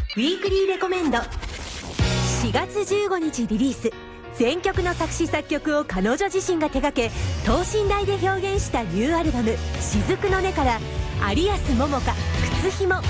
ウィークリーレコメンド。 4月15日リリース、全曲の作詞作曲を彼女自身が手掛け等身大で表現したニューアルバム「雫の音」から有安桃香「靴ひも」。